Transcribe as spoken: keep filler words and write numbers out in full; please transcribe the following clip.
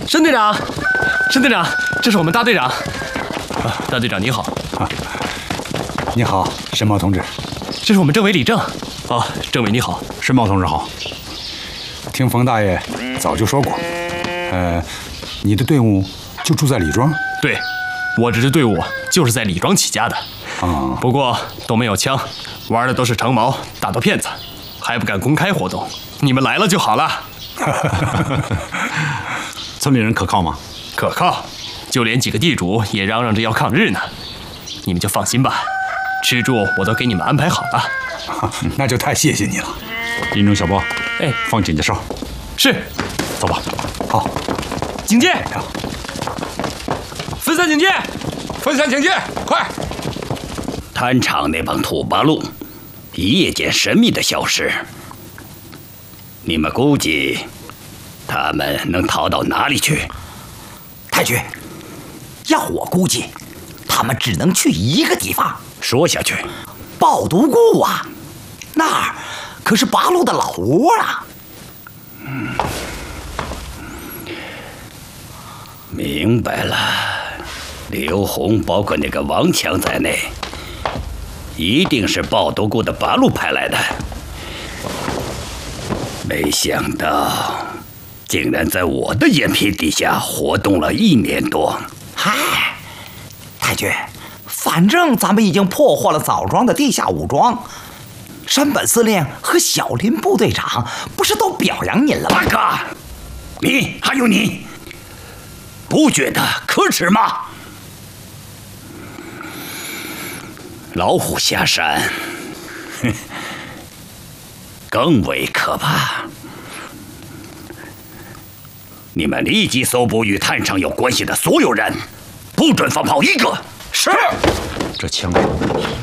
申队长，申队长，这是我们大队长。啊，大队长你好。啊， 你好，申茂同志。 这是我们政委李正。哦，政委你好， 申茂同志好。听冯大爷早就说过，呃，你的队伍就住在李庄。 对，我这支队伍就是在李庄起家的。 啊， 不过都没有枪，玩的都是长矛，大头骗子，还不敢公开活动。你们来了就好了。 村里人可靠吗？ 可靠，就连几个地主也嚷嚷着要抗日呢。你们就放心吧，吃住我都给你们安排好了。 那就太谢谢你了。 林中小波， 哎， 放警戒哨。 是， 走吧。 好， 警戒，分散警戒， 分散警戒，快！ 滩场那帮土八路，一夜间神秘的消失。你们估计他们能逃到哪里去？ 太君，要我估计，他们只能去一个地方。 说下去， 抱独固啊，那儿可是八路的老窝啊。 嗯，明白了。刘洪，包括那个王强在内，一定是抱独固的八路派来的。没想到，竟然在我的眼皮底下活动了一年多。 嗨，太君，反正咱们已经破获了枣庄的地下武装，山本司令和小林部队长不是都表扬您了吗？ 大哥，你还有你，不觉得可耻吗？老虎下山，哼，更为可怕。你们立即搜捕与探长有关系的所有人，不准放炮一个。 是。 这枪